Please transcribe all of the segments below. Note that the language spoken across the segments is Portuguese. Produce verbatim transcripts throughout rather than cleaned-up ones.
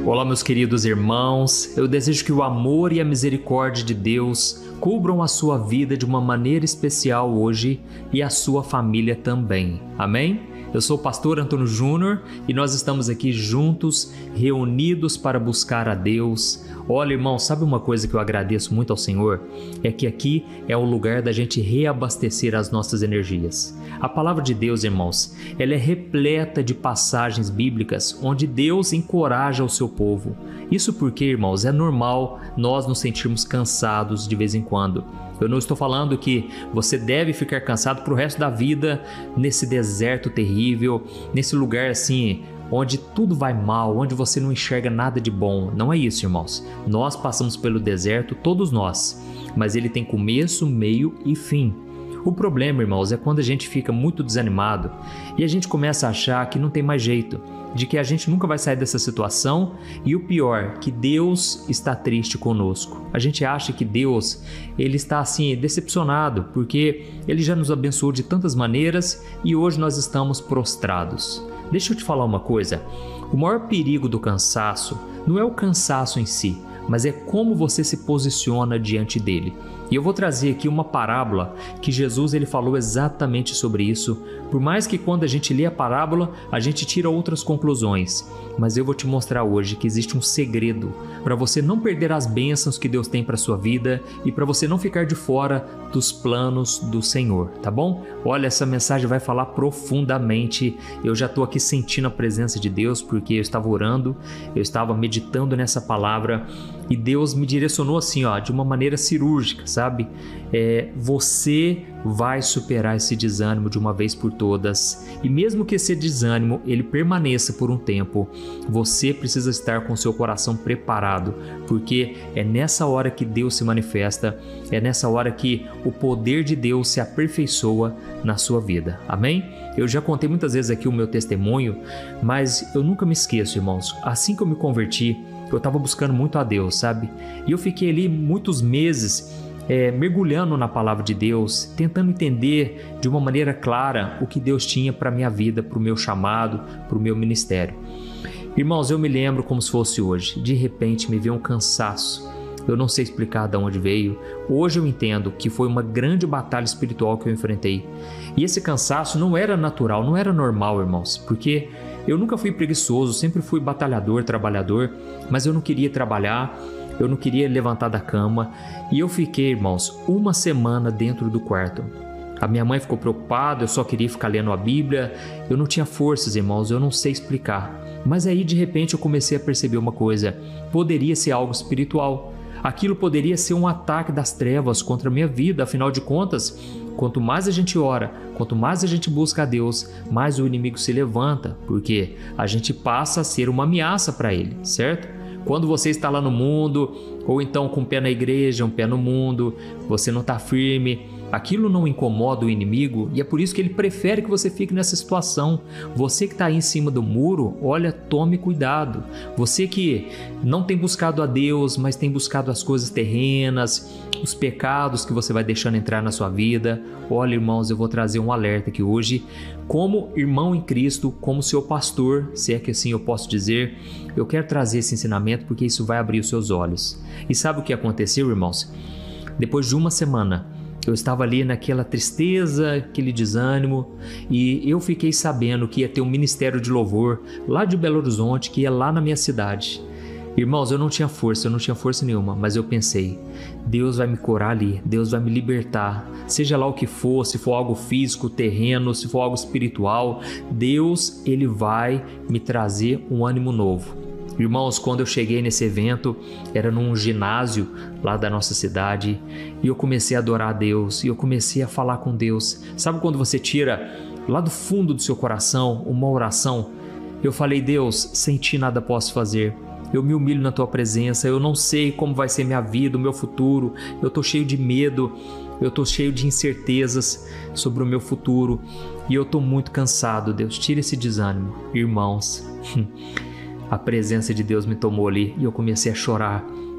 Olá, meus queridos irmãos, eu desejo que o amor e a misericórdia de Deus cubram a sua vida de uma maneira especial hoje e a sua família também. Amém? Eu sou o pastor Antônio Júnior e nós estamos aqui juntos, reunidos para buscar a Deus. Olha, irmão, sabe uma coisa que eu agradeço muito ao Senhor? É que aqui é o lugar da gente reabastecer as nossas energias. A palavra de Deus, irmãos, ela é repleta de passagens bíblicas onde Deus encoraja o seu povo. Isso porque, irmãos, é normal nós nos sentirmos cansados de vez em quando. Eu não estou falando que você deve ficar cansado para o resto da vida nesse deserto terrível, nesse lugar assim, onde tudo vai mal, onde você não enxerga nada de bom. Não é isso, irmãos. Nós passamos pelo deserto, todos nós, mas ele tem começo, meio e fim. O problema, irmãos, é quando a gente fica muito desanimado e a gente começa a achar que não tem mais jeito, de que a gente nunca vai sair dessa situação e o pior, que Deus está triste conosco. A gente acha que Deus, ele está assim decepcionado porque ele já nos abençoou de tantas maneiras e hoje nós estamos prostrados. Deixa eu te falar uma coisa, o maior perigo do cansaço não é o cansaço em si, mas é como você se posiciona diante dele. E eu vou trazer aqui uma parábola que Jesus ele falou exatamente sobre isso, por mais que quando a gente lê a parábola, a gente tira outras conclusões. Mas eu vou te mostrar hoje que existe um segredo para você não perder as bênçãos que Deus tem para sua vida e para você não ficar de fora dos planos do Senhor, tá bom? Olha, essa mensagem vai falar profundamente. Eu já estou aqui sentindo a presença de Deus porque eu estava orando, eu estava meditando nessa palavra e Deus me direcionou assim, ó, de uma maneira cirúrgica, sabe? É, você vai superar esse desânimo de uma vez por todas. E mesmo que esse desânimo ele permaneça por um tempo, você precisa estar com seu coração preparado, porque é nessa hora que Deus se manifesta, é nessa hora que o poder de Deus se aperfeiçoa na sua vida. Amém? Eu já contei muitas vezes aqui o meu testemunho, mas eu nunca me esqueço, irmãos. Assim que eu me converti, eu estava buscando muito a Deus, sabe? E eu fiquei ali muitos meses é, mergulhando na palavra de Deus, tentando entender de uma maneira clara o que Deus tinha para a minha vida, para o meu chamado, para o meu ministério. Irmãos, eu me lembro como se fosse hoje. De repente me veio um cansaço. Eu não sei explicar de onde veio. Hoje eu entendo que foi uma grande batalha espiritual que eu enfrentei. E esse cansaço não era natural, não era normal, irmãos, porque eu nunca fui preguiçoso, sempre fui batalhador, trabalhador, mas eu não queria trabalhar, eu não queria levantar da cama. E eu fiquei, irmãos, uma semana dentro do quarto. A minha mãe ficou preocupada, eu só queria ficar lendo a Bíblia. Eu não tinha forças, irmãos, eu não sei explicar. Mas aí, de repente, eu comecei a perceber uma coisa. Poderia ser algo espiritual. Aquilo poderia ser um ataque das trevas contra a minha vida. Afinal de contas, quanto mais a gente ora, quanto mais a gente busca a Deus, mais o inimigo se levanta, porque a gente passa a ser uma ameaça para ele, certo? Quando você está lá no mundo, ou então com um pé na igreja, um pé no mundo, você não está firme, aquilo não incomoda o inimigo e é por isso que ele prefere que você fique nessa situação. Você que está aí em cima do muro, olha, tome cuidado. Você que não tem buscado a Deus, mas tem buscado as coisas terrenas, os pecados que você vai deixando entrar na sua vida. Olha, irmãos, eu vou trazer um alerta aqui hoje. Como irmão em Cristo, como seu pastor, se é que assim eu posso dizer, eu quero trazer esse ensinamento porque isso vai abrir os seus olhos. E sabe o que aconteceu, irmãos? Depois de uma semana, eu estava ali naquela tristeza, aquele desânimo, e eu fiquei sabendo que ia ter um ministério de louvor lá de Belo Horizonte, que ia lá na minha cidade. Irmãos, eu não tinha força, eu não tinha força nenhuma, mas eu pensei, Deus vai me curar ali, Deus vai me libertar, seja lá o que for, se for algo físico, terreno, se for algo espiritual, Deus, Ele vai me trazer um ânimo novo. Irmãos, quando eu cheguei nesse evento, era num ginásio lá da nossa cidade, e eu comecei a adorar a Deus, e eu comecei a falar com Deus. Sabe quando você tira lá do fundo do seu coração uma oração? Eu falei, Deus, sem Ti nada posso fazer. Eu me humilho na Tua presença, eu não sei como vai ser minha vida, o meu futuro, eu estou cheio de medo, eu estou cheio de incertezas sobre o meu futuro, e eu estou muito cansado, Deus, tira esse desânimo. Irmãos, a presença de Deus me tomou ali e eu comecei a chorar.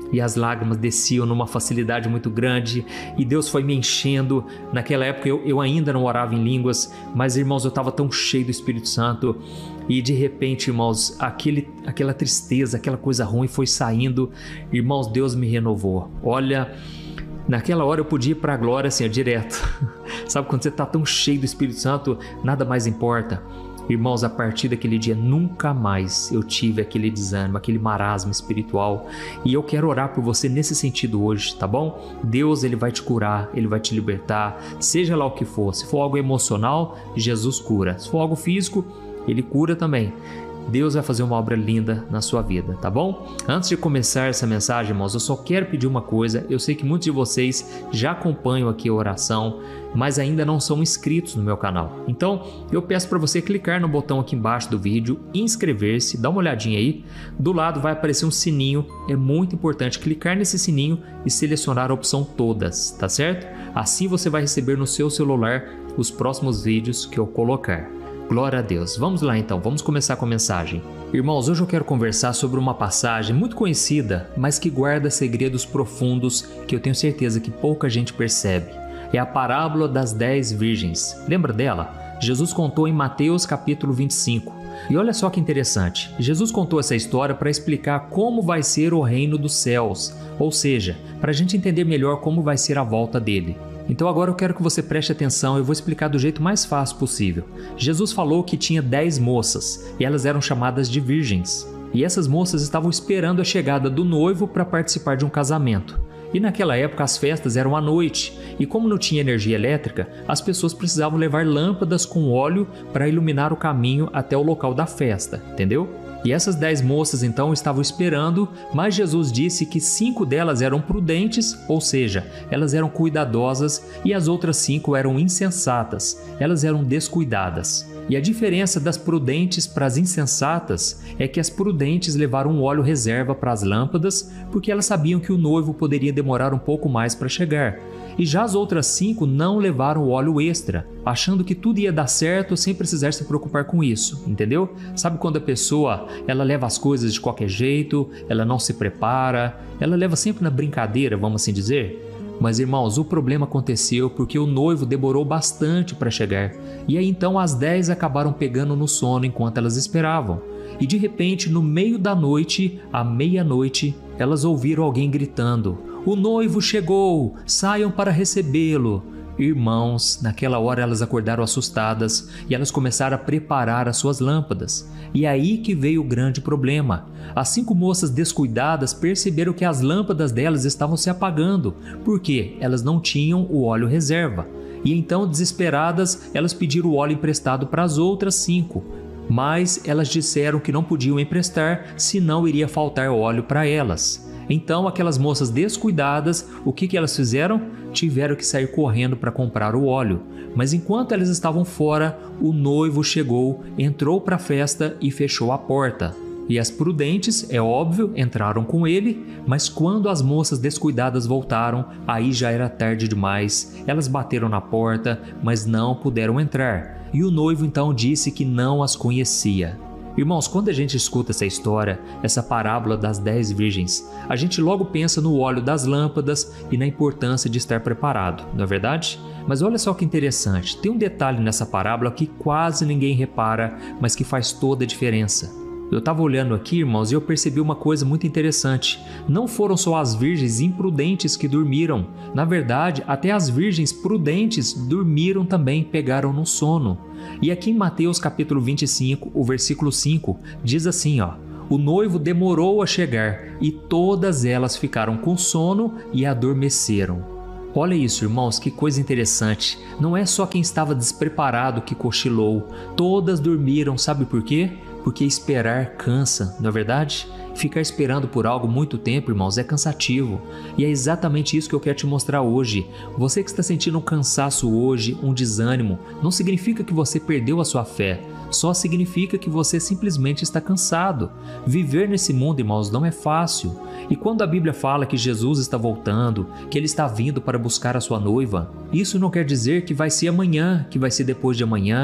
e as lágrimas desciam numa facilidade muito grande e Deus foi me enchendo. Naquela época eu, eu ainda não orava em línguas, mas irmãos, eu estava tão cheio do Espírito Santo e de repente, irmãos, aquele, aquela tristeza, aquela coisa ruim foi saindo. Irmãos, Deus me renovou. Olha, naquela hora eu podia ir para a glória assim, ó, direto. Sabe quando você está tão cheio do Espírito Santo, nada mais importa. Irmãos, a partir daquele dia, nunca mais eu tive aquele desânimo, aquele marasmo espiritual. E eu quero orar por você nesse sentido hoje, tá bom? Deus, Ele vai te curar, Ele vai te libertar, seja lá o que for. Se for algo emocional, Jesus cura. Se for algo físico, Ele cura também. Deus vai fazer uma obra linda na sua vida, tá bom? Antes de começar essa mensagem, irmãos, eu só quero pedir uma coisa. Eu sei que muitos de vocês já acompanham aqui a oração, mas ainda não são inscritos no meu canal. Então, eu peço para você clicar no botão aqui embaixo do vídeo, inscrever-se, dá uma olhadinha aí. Do lado vai aparecer um sininho. É muito importante clicar nesse sininho e selecionar a opção todas, tá certo? Assim você vai receber no seu celular os próximos vídeos que eu colocar. Glória a Deus. Vamos lá então, vamos começar com a mensagem. Irmãos, hoje eu quero conversar sobre uma passagem muito conhecida, mas que guarda segredos profundos que eu tenho certeza que pouca gente percebe. É a parábola das dez virgens. Lembra dela? Jesus contou em Mateus capítulo vinte e cinco. E olha só que interessante, Jesus contou essa história para explicar como vai ser o reino dos céus, ou seja, para a gente entender melhor como vai ser a volta dele. Então agora eu quero que você preste atenção, eu vou explicar do jeito mais fácil possível. Jesus falou que tinha dez moças e elas eram chamadas de virgens. E essas moças estavam esperando a chegada do noivo para participar de um casamento. E naquela época as festas eram à noite e como não tinha energia elétrica, as pessoas precisavam levar lâmpadas com óleo para iluminar o caminho até o local da festa, entendeu? E essas dez moças então estavam esperando, mas Jesus disse que cinco delas eram prudentes, ou seja, elas eram cuidadosas, e as outras cinco eram insensatas, elas eram descuidadas. E a diferença das prudentes para as insensatas é que as prudentes levaram um óleo reserva para as lâmpadas, porque elas sabiam que o noivo poderia demorar um pouco mais para chegar. E já as outras cinco não levaram óleo extra, achando que tudo ia dar certo sem precisar se preocupar com isso, entendeu? Sabe quando a pessoa ela leva as coisas de qualquer jeito, ela não se prepara, ela leva sempre na brincadeira, vamos assim dizer? Mas irmãos, o problema aconteceu porque o noivo demorou bastante para chegar. E aí então as dez acabaram pegando no sono enquanto elas esperavam. E de repente, no meio da noite, à meia-noite, elas ouviram alguém gritando: "O noivo chegou! Saiam para recebê-lo!" Irmãos, naquela hora elas acordaram assustadas e elas começaram a preparar as suas lâmpadas. E aí que veio o grande problema. As cinco moças descuidadas perceberam que as lâmpadas delas estavam se apagando, porque elas não tinham o óleo reserva. E então, desesperadas, elas pediram o óleo emprestado para as outras cinco. Mas elas disseram que não podiam emprestar, senão iria faltar óleo para elas. Então, aquelas moças descuidadas, o que, que elas fizeram? Tiveram que sair correndo para comprar o óleo. Mas enquanto elas estavam fora, o noivo chegou, entrou para a festa e fechou a porta. E as prudentes, é óbvio, entraram com ele, mas quando as moças descuidadas voltaram, aí já era tarde demais. Elas bateram na porta, mas não puderam entrar. E o noivo então disse que não as conhecia. Irmãos, quando a gente escuta essa história, essa parábola das dez virgens, a gente logo pensa no óleo das lâmpadas e na importância de estar preparado, não é verdade? Mas olha só que interessante, tem um detalhe nessa parábola que quase ninguém repara, mas que faz toda a diferença. Eu estava olhando aqui, irmãos, e eu percebi uma coisa muito interessante. Não foram só as virgens imprudentes que dormiram. Na verdade, até as virgens prudentes dormiram também, pegaram no sono. E aqui em Mateus capítulo vinte e cinco, o versículo cinco, diz assim, ó: "O noivo demorou a chegar e todas elas ficaram com sono e adormeceram." Olha isso, irmãos, que coisa interessante. Não é só quem estava despreparado que cochilou. Todas dormiram, sabe por quê? Porque esperar cansa, não é verdade? Ficar esperando por algo muito tempo, irmãos, é cansativo. E é exatamente isso que eu quero te mostrar hoje. Você que está sentindo um cansaço hoje, um desânimo, não significa que você perdeu a sua fé. Só significa que você simplesmente está cansado. Viver nesse mundo, irmãos, não é fácil. E quando a Bíblia fala que Jesus está voltando, que Ele está vindo para buscar a sua noiva, isso não quer dizer que vai ser amanhã, que vai ser depois de amanhã.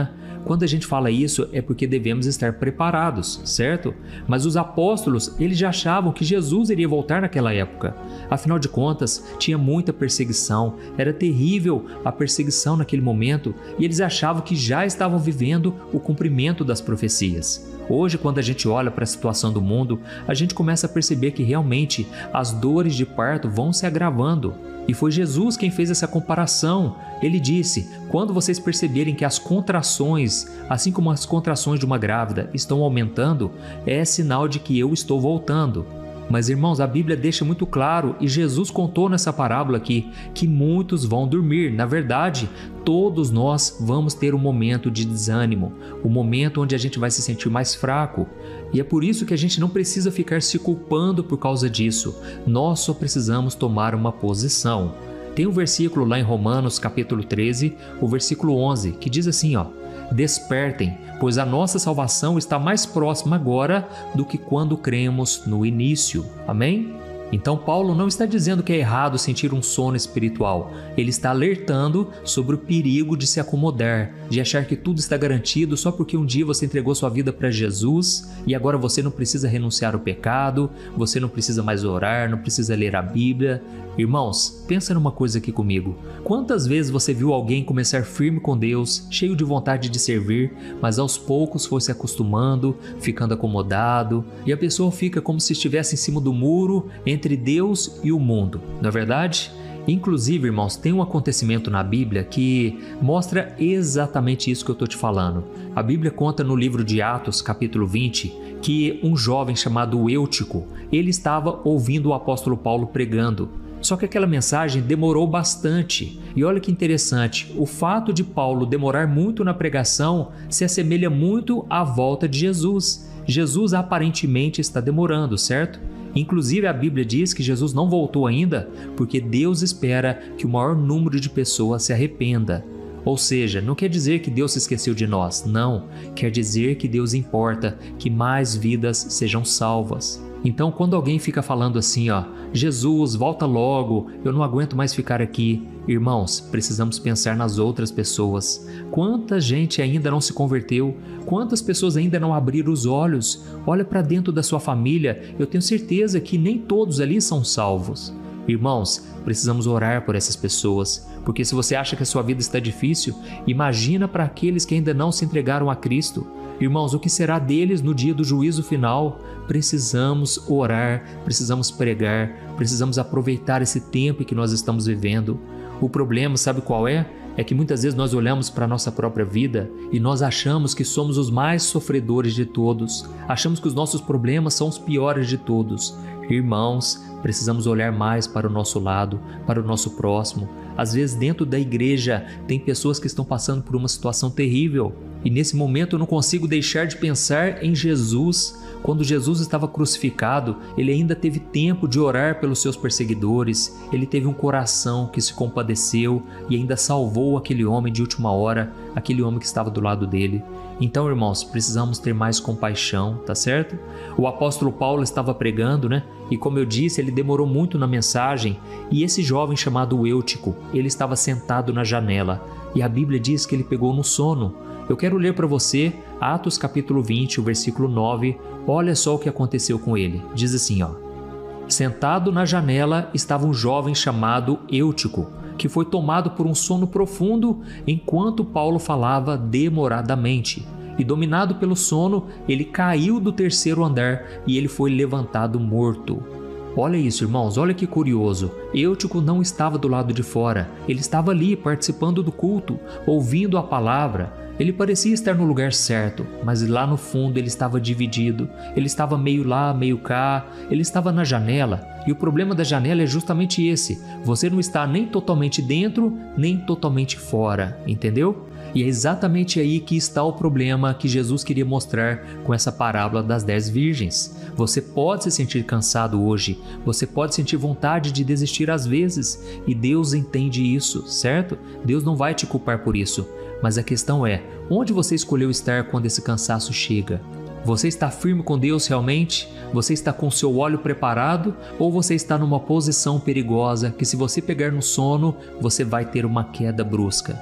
quando a gente fala isso é porque devemos estar preparados, certo? Mas os apóstolos, eles já achavam que Jesus iria voltar naquela época. Afinal de contas, tinha muita perseguição, era terrível a perseguição naquele momento e eles achavam que já estavam vivendo o cumprimento das profecias. Hoje, quando a gente olha para a situação do mundo, a gente começa a perceber que realmente as dores de parto vão se agravando. E foi Jesus quem fez essa comparação. Ele disse: quando vocês perceberem que as contrações, assim como as contrações de uma grávida, estão aumentando, é sinal de que eu estou voltando. Mas, irmãos, a Bíblia deixa muito claro, e Jesus contou nessa parábola aqui, que muitos vão dormir. Na verdade, todos nós vamos ter um momento de desânimo, um momento onde a gente vai se sentir mais fraco. E é por isso que a gente não precisa ficar se culpando por causa disso. Nós só precisamos tomar uma posição. Tem um versículo lá em Romanos, capítulo treze, o versículo onze, que diz assim, ó: despertem, pois a nossa salvação está mais próxima agora do que quando cremos no início. Amém? Então Paulo não está dizendo que é errado sentir um sono espiritual. Ele está alertando sobre o perigo de se acomodar, de achar que tudo está garantido só porque um dia você entregou sua vida para Jesus e agora você não precisa renunciar ao pecado, você não precisa mais orar, não precisa ler a Bíblia. Irmãos, pensa numa coisa aqui comigo. Quantas vezes você viu alguém começar firme com Deus, cheio de vontade de servir, mas aos poucos foi se acostumando, ficando acomodado, e a pessoa fica como se estivesse em cima do muro entre Deus e o mundo, não é verdade? Inclusive, irmãos, tem um acontecimento na Bíblia que mostra exatamente isso que eu estou te falando. A Bíblia conta no livro de Atos, capítulo vinte, que um jovem chamado Eutico, ele estava ouvindo o apóstolo Paulo pregando. Só que aquela mensagem demorou bastante. E olha que interessante, o fato de Paulo demorar muito na pregação se assemelha muito à volta de Jesus. Jesus aparentemente está demorando, certo? Inclusive a Bíblia diz que Jesus não voltou ainda porque Deus espera que o maior número de pessoas se arrependa. Ou seja, não quer dizer que Deus se esqueceu de nós, não. Quer dizer que Deus importa que mais vidas sejam salvas. Então, quando alguém fica falando assim, ó, Jesus, volta logo, eu não aguento mais ficar aqui. Irmãos, precisamos pensar nas outras pessoas. Quanta gente ainda não se converteu? Quantas pessoas ainda não abriram os olhos? Olha para dentro da sua família, eu tenho certeza que nem todos ali são salvos. Irmãos, precisamos orar por essas pessoas, porque se você acha que a sua vida está difícil, imagina para aqueles que ainda não se entregaram a Cristo. Irmãos, o que será deles no dia do juízo final? Precisamos orar, precisamos pregar, precisamos aproveitar esse tempo que nós estamos vivendo. O problema, sabe qual é? É que muitas vezes nós olhamos para a nossa própria vida e nós achamos que somos os mais sofredores de todos. Achamos que os nossos problemas são os piores de todos. Irmãos, precisamos olhar mais para o nosso lado, para o nosso próximo. Às vezes dentro da igreja tem pessoas que estão passando por uma situação terrível. E nesse momento eu não consigo deixar de pensar em Jesus. Quando Jesus estava crucificado, ele ainda teve tempo de orar pelos seus perseguidores. Ele teve um coração que se compadeceu e ainda salvou aquele homem de última hora, aquele homem que estava do lado dele. Então, irmãos, precisamos ter mais compaixão, tá certo? O apóstolo Paulo estava pregando, né? E como eu disse, ele demorou muito na mensagem. E esse jovem chamado Eutico, ele estava sentado na janela. E a Bíblia diz que ele pegou no sono. Eu quero ler para você Atos capítulo vinte, o versículo nove. Olha só o que aconteceu com ele. Diz assim, ó: sentado na janela estava um jovem chamado Eutico, que foi tomado por um sono profundo enquanto Paulo falava demoradamente. E dominado pelo sono, ele caiu do terceiro andar e ele foi levantado morto. Olha isso, irmãos, olha que curioso. Eutico não estava do lado de fora, ele estava ali participando do culto, ouvindo a palavra. Ele parecia estar no lugar certo, mas lá no fundo ele estava dividido. Ele estava meio lá, meio cá, ele estava na janela. E o problema da janela é justamente esse: você não está nem totalmente dentro, nem totalmente fora, entendeu? E é exatamente aí que está o problema que Jesus queria mostrar com essa parábola das dez virgens. Você pode se sentir cansado hoje, você pode sentir vontade de desistir às vezes, e Deus entende isso, certo? Deus não vai te culpar por isso. Mas a questão é, onde você escolheu estar quando esse cansaço chega? Você está firme com Deus realmente? Você está com seu óleo preparado? Ou você está numa posição perigosa que, se você pegar no sono, você vai ter uma queda brusca?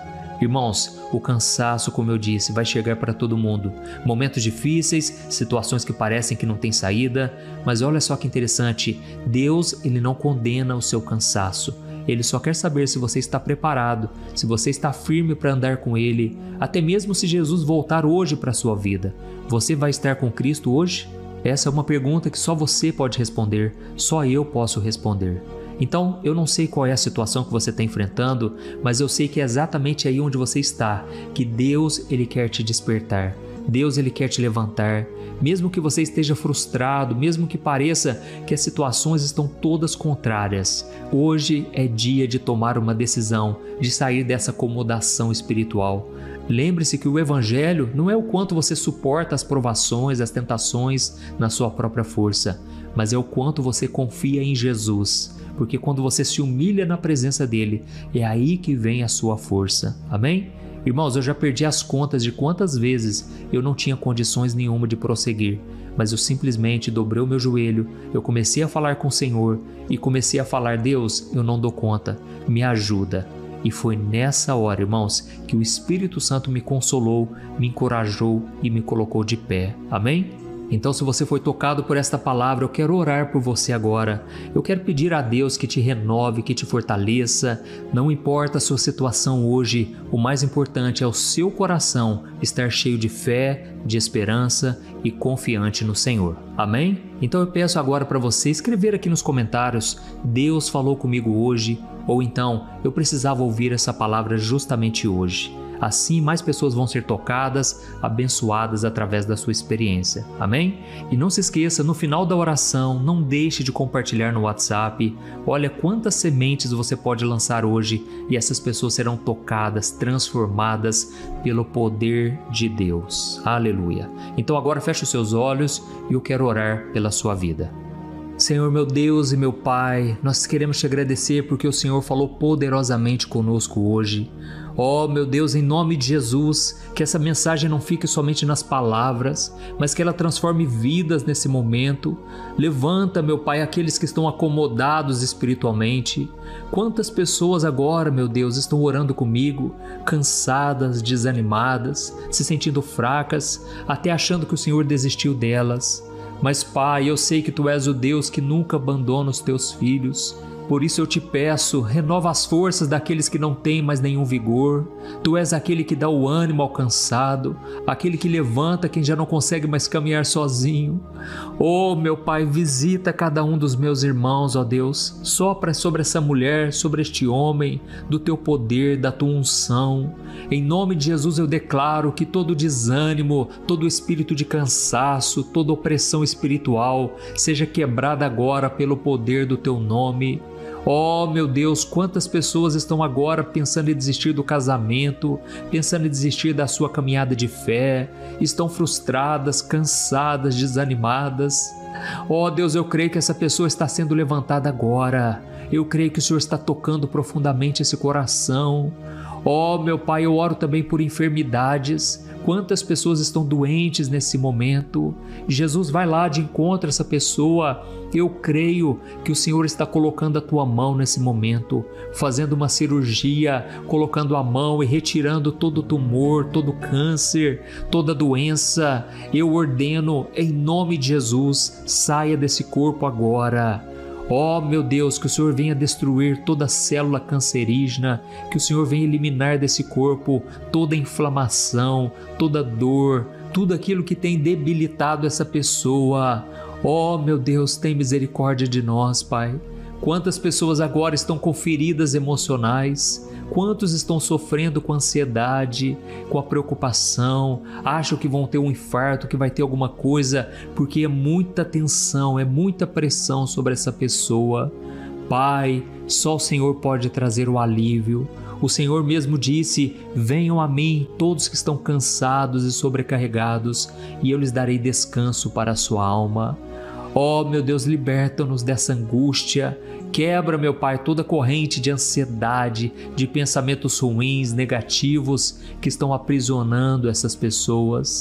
Irmãos, o cansaço, como eu disse, vai chegar para todo mundo. Momentos difíceis, situações que parecem que não tem saída, mas olha só que interessante, Deus, ele não condena o seu cansaço. Ele só quer saber se você está preparado, se você está firme para andar com Ele, até mesmo se Jesus voltar hoje para a sua vida. Você vai estar com Cristo hoje? Essa é uma pergunta que só você pode responder, só eu posso responder. Então, eu não sei qual é a situação que você está enfrentando, mas eu sei que é exatamente aí onde você está, que Deus, ele quer te despertar. Deus, ele quer te levantar. Mesmo que você esteja frustrado, mesmo que pareça que as situações estão todas contrárias, hoje é dia de tomar uma decisão, de sair dessa acomodação espiritual. Lembre-se que o Evangelho não é o quanto você suporta as provações, as tentações na sua própria força, mas é o quanto você confia em Jesus. Porque quando você se humilha na presença dele, é aí que vem a sua força. Amém? Irmãos, eu já perdi as contas de quantas vezes eu não tinha condições nenhuma de prosseguir, mas eu simplesmente dobrei o meu joelho, eu comecei a falar com o Senhor e comecei a falar: Deus, eu não dou conta, me ajuda. E foi nessa hora, irmãos, que o Espírito Santo me consolou, me encorajou e me colocou de pé. Amém? Então, se você foi tocado por esta palavra, eu quero orar por você agora. Eu quero pedir a Deus que te renove, que te fortaleça. Não importa a sua situação hoje, o mais importante é o seu coração estar cheio de fé, de esperança e confiante no Senhor. Amém? Então eu peço agora para você escrever aqui nos comentários: Deus falou comigo hoje, ou então eu precisava ouvir essa palavra justamente hoje. Assim, mais pessoas vão ser tocadas, abençoadas através da sua experiência. Amém? E não se esqueça, no final da oração, não deixe de compartilhar no WhatsApp. Olha quantas sementes você pode lançar hoje e essas pessoas serão tocadas, transformadas pelo poder de Deus. Aleluia! Então agora feche os seus olhos e eu quero orar pela sua vida. Senhor, meu Deus e meu Pai, nós queremos te agradecer porque o Senhor falou poderosamente conosco hoje. Oh, meu Deus, em nome de Jesus, que essa mensagem não fique somente nas palavras, mas que ela transforme vidas nesse momento. Levanta, meu Pai, aqueles que estão acomodados espiritualmente. Quantas pessoas agora, meu Deus, estão orando comigo, cansadas, desanimadas, se sentindo fracas, até achando que o Senhor desistiu delas. Mas, Pai, eu sei que Tu és o Deus que nunca abandona os Teus filhos. Por isso eu te peço, renova as forças daqueles que não têm mais nenhum vigor. Tu és aquele que dá o ânimo ao cansado, aquele que levanta quem já não consegue mais caminhar sozinho. Oh, meu Pai, visita cada um dos meus irmãos, ó Deus. Sopra sobre essa mulher, sobre este homem, do Teu poder, da Tua unção. Em nome de Jesus eu declaro que todo desânimo, todo espírito de cansaço, toda opressão espiritual seja quebrada agora pelo poder do Teu nome. Oh, meu Deus, quantas pessoas estão agora pensando em desistir do casamento, pensando em desistir da sua caminhada de fé, estão frustradas, cansadas, desanimadas. Oh, Deus, eu creio que essa pessoa está sendo levantada agora. Eu creio que o Senhor está tocando profundamente esse coração. Oh, meu Pai, eu oro também por enfermidades. Quantas pessoas estão doentes nesse momento? Jesus, vai lá de encontro a essa pessoa. Eu creio que o Senhor está colocando a Tua mão nesse momento, fazendo uma cirurgia, colocando a mão e retirando todo tumor, todo câncer, toda doença. Eu ordeno, em nome de Jesus, saia desse corpo agora. Oh, meu Deus, que o Senhor venha destruir toda célula cancerígena, que o Senhor venha eliminar desse corpo toda inflamação, toda dor, tudo aquilo que tem debilitado essa pessoa. Oh, meu Deus, tem misericórdia de nós, Pai. Quantas pessoas agora estão com feridas emocionais? Quantos estão sofrendo com ansiedade, com a preocupação, acham que vão ter um infarto, que vai ter alguma coisa, porque é muita tensão, é muita pressão sobre essa pessoa. Pai, só o Senhor pode trazer o alívio. O Senhor mesmo disse: venham a mim todos que estão cansados e sobrecarregados, e eu lhes darei descanso para a sua alma. Oh, meu Deus, liberta-nos dessa angústia. Quebra, meu Pai, toda corrente de ansiedade, de pensamentos ruins, negativos, que estão aprisionando essas pessoas.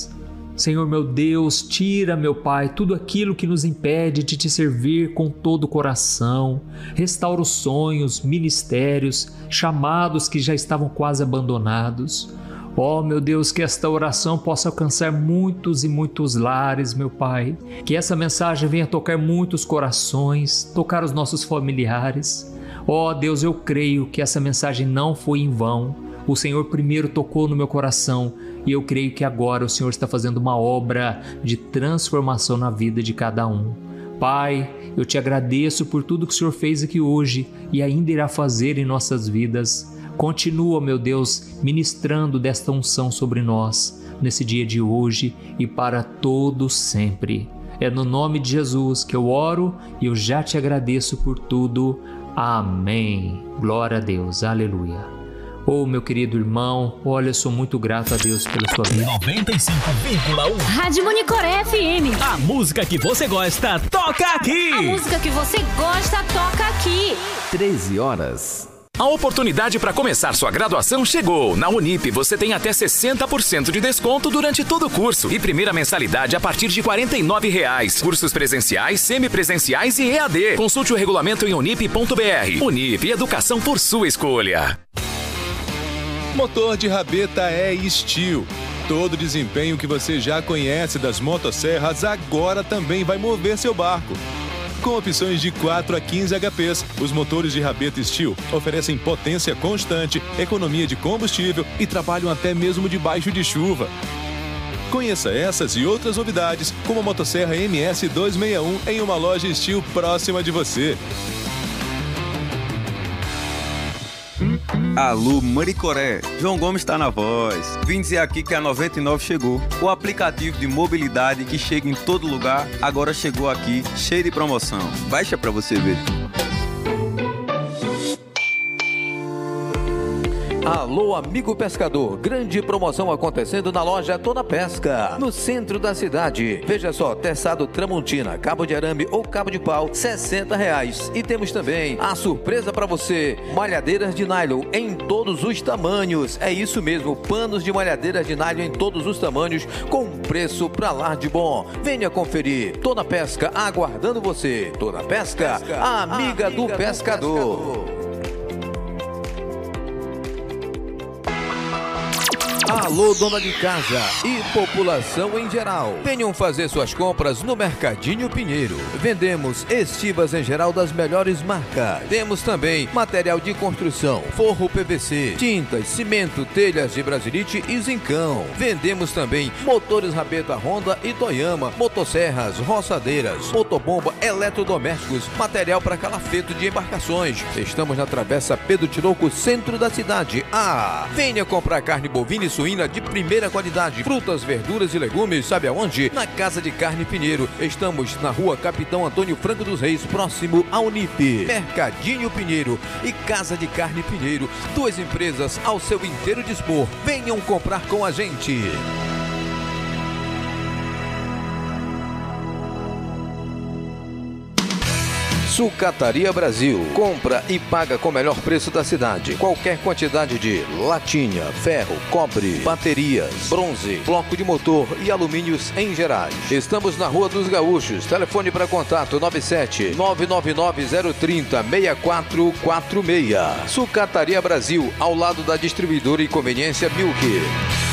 Senhor meu Deus, tira, meu Pai, tudo aquilo que nos impede de te servir com todo o coração. Restaura os sonhos, ministérios, chamados que já estavam quase abandonados. Ó, meu Deus, que esta oração possa alcançar muitos e muitos lares, meu Pai. Que essa mensagem venha tocar muitos corações, tocar os nossos familiares. Ó, Deus, eu creio que essa mensagem não foi em vão. O Senhor primeiro tocou no meu coração e eu creio que agora o Senhor está fazendo uma obra de transformação na vida de cada um. Pai, eu te agradeço por tudo que o Senhor fez aqui hoje e ainda irá fazer em nossas vidas. Continua, meu Deus, ministrando desta unção sobre nós, nesse dia de hoje e para todos sempre. É no nome de Jesus que eu oro e eu já te agradeço por tudo. Amém. Glória a Deus. Aleluia. Oh, meu querido irmão, olha, eu sou muito grato a Deus pela sua vida. noventa e cinco vírgula um Rádio Monicoré F M. A música que você gosta, toca aqui. A música que você gosta, toca aqui. treze horas. A oportunidade para começar sua graduação chegou. Na Unip você tem até sessenta por cento de desconto durante todo o curso e primeira mensalidade a partir de quarenta e nove reais. Cursos presenciais, semipresenciais e E A D. Consulte o regulamento em unip ponto b r. Unip, educação por sua escolha. Motor de rabeta é Steel. Todo o desempenho que você já conhece das motosserras agora também vai mover seu barco. Com opções de quatro a quinze H Ps, os motores de rabeta Steel oferecem potência constante, economia de combustível e trabalham até mesmo debaixo de chuva. Conheça essas e outras novidades, como a motosserra M S duzentos e sessenta e um em uma loja Steel próxima de você. Alô, Maricoré, João Gomes está na voz. Vim dizer aqui que a noventa e nove chegou. O aplicativo de mobilidade que chega em todo lugar, agora chegou aqui, cheio de promoção. Baixa pra você ver. Alô, amigo pescador, grande promoção acontecendo na loja Toda Pesca, no centro da cidade. Veja só, teçado Tramontina, cabo de arame ou cabo de pau, sessenta reais. E temos também a surpresa para você, malhadeiras de nylon em todos os tamanhos. É isso mesmo, panos de malhadeiras de nylon em todos os tamanhos, com preço pra lá de bom. Venha conferir, Toda Pesca aguardando você. Toda Pesca, a amiga, amiga do, do pescador. pescador. Alô, dona de casa e população em geral. Venham fazer suas compras no Mercadinho Pinheiro. Vendemos estivas em geral das melhores marcas. Temos também material de construção, forro P V C, tintas, cimento, telhas de brasilite e zincão. Vendemos também motores rabeta Honda e Toyama, motosserras, roçadeiras, motobomba, eletrodomésticos, material para calafeto de embarcações. Estamos na Travessa Pedro Tinoco, centro da cidade. Ah, venha comprar carne bovina e suína de primeira qualidade, frutas, verduras e legumes, sabe aonde? Na Casa de Carne Pinheiro. Estamos na rua Capitão Antônio Franco dos Reis, próximo à Unip. Mercadinho Pinheiro e Casa de Carne Pinheiro, duas empresas ao seu inteiro dispor. Venham comprar com a gente. Sucataria Brasil. Compra e paga com o melhor preço da cidade. Qualquer quantidade de latinha, ferro, cobre, baterias, bronze, bloco de motor e alumínios em gerais. Estamos na Rua dos Gaúchos. Telefone para contato nove sete nove nove nove zero três zero seis quatro quatro seis. Sucataria Brasil, ao lado da distribuidora e conveniência Milk.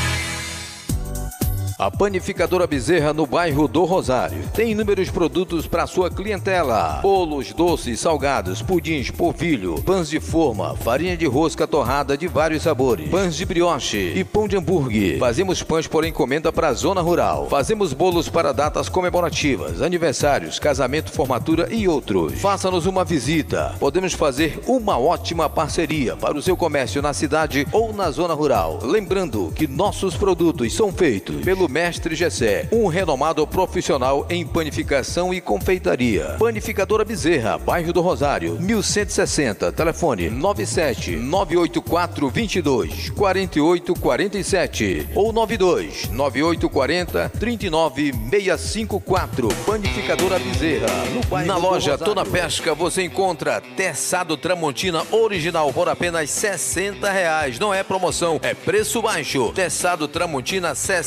A Panificadora Bezerra, no bairro do Rosário, tem inúmeros produtos para sua clientela: bolos, doces, salgados, pudins, polvilho, pães de forma, farinha de rosca torrada de vários sabores, pães de brioche e pão de hambúrguer. Fazemos pães por encomenda para a zona rural. Fazemos bolos para datas comemorativas, aniversários, casamento, formatura e outros. Faça-nos uma visita. Podemos fazer uma ótima parceria para o seu comércio na cidade ou na zona rural. Lembrando que nossos produtos são feitos pelo Mestre Gessé, um renomado profissional em panificação e confeitaria. Panificadora Bezerra, bairro do Rosário, mil cento e sessenta, telefone nove sete nove oito quatro dois dois quatro oito quatro sete ou nove dois nove oito quatro zero três nove seis cinco quatro. Panificadora Bezerra, no bairro Na loja Toda Pesca você encontra teçado Tramontina original por apenas sessenta reais. Não é promoção, é preço baixo. Teçado Tramontina, sessenta reais.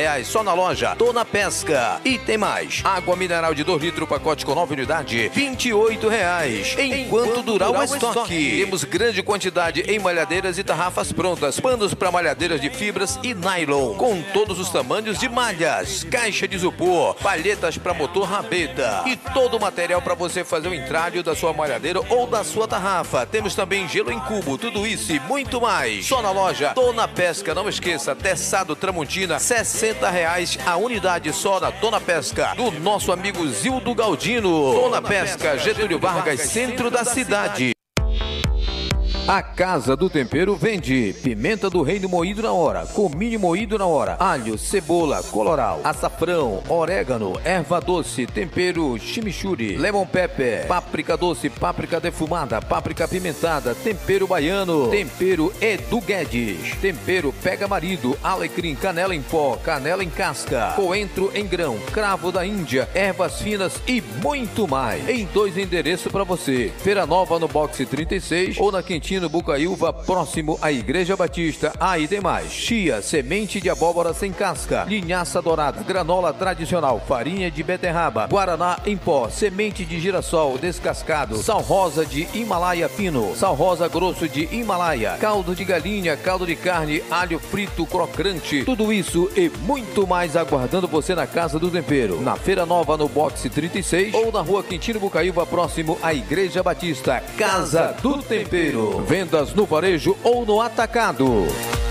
reais só na loja Dona Pesca. E tem mais. Água mineral de dois litros, pacote com nove unidades, vinte e oito reais. Enquanto, Enquanto durar o estoque. estoque. Temos grande quantidade em malhadeiras e tarrafas prontas. Panos para malhadeiras de fibras e nylon. Com todos os tamanhos de malhas. Caixa de isopor. Palhetas para motor rabeta. E todo o material para você fazer o entralho da sua malhadeira ou da sua tarrafa. Temos também gelo em cubo. Tudo isso e muito mais. Só na loja Dona Pesca. Não esqueça, Teçado Tramontina, sessenta reais a unidade só na Dona Pesca. Do nosso amigo Zildo Galdino. Dona Pesca, Getúlio Vargas, centro da cidade. A Casa do Tempero vende pimenta do reino moído na hora, cominho moído na hora, alho, cebola, coloral, açafrão, orégano, erva doce, tempero chimichurri, lemon pepper, páprica doce, páprica defumada, páprica apimentada, tempero baiano, tempero Edu Guedes, tempero pega marido, alecrim, canela em pó, canela em casca, coentro em grão, cravo da Índia, ervas finas e muito mais. Em dois endereços para você. Feira Nova no boxe trinta e seis ou na Quintino Bucaiúva, próximo à Igreja Batista. Aí tem mais: chia, semente de abóbora sem casca, linhaça dourada, granola tradicional, farinha de beterraba, guaraná em pó, semente de girassol descascado, sal rosa de Himalaia fino, sal rosa grosso de Himalaia, caldo de galinha, caldo de carne, alho frito crocante. Tudo isso e muito mais aguardando você na Casa do Tempero, na Feira Nova no boxe trinta e seis ou na Rua Quintino Bucaiúva, próximo à Igreja Batista. Casa do Tempero. Vendas no varejo ou no atacado.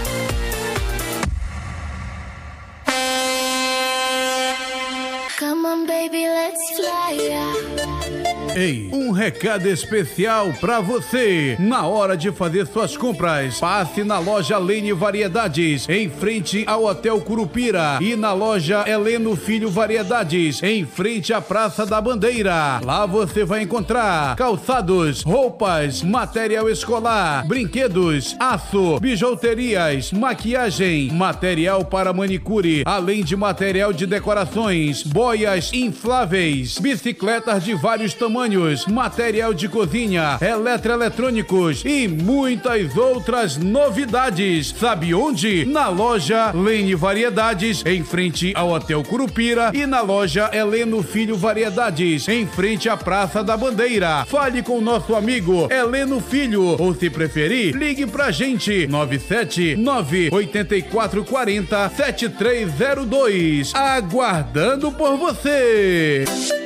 Come on, baby, let's fly out. Ei, um recado especial pra você. Na hora de fazer suas compras, passe na loja Lene Variedades, em frente ao Hotel Curupira, e na loja Heleno Filho Variedades, em frente à Praça da Bandeira. Lá você vai encontrar calçados, roupas, material escolar, brinquedos, aço, bijuterias, maquiagem, material para manicure, além de material de decorações, boias infláveis, bicicletas de vários tamanhos, material de cozinha, eletroeletrônicos e muitas outras novidades. Sabe onde? Na loja Lene Variedades, em frente ao Hotel Curupira, e na loja Heleno Filho Variedades, em frente à Praça da Bandeira. Fale com o nosso amigo Heleno Filho, ou se preferir, ligue pra gente nove sete nove oito quatro quatro zero sete três zero dois. Aguardando por você.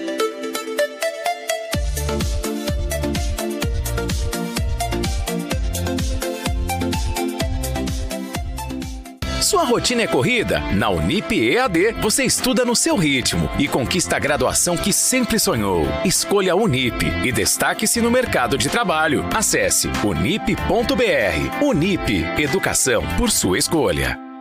Sua rotina é corrida? Na Unip E A D, você estuda no seu ritmo e conquista a graduação que sempre sonhou. Escolha a Unip e destaque-se no mercado de trabalho. Acesse unip ponto br. Unip, educação por sua escolha.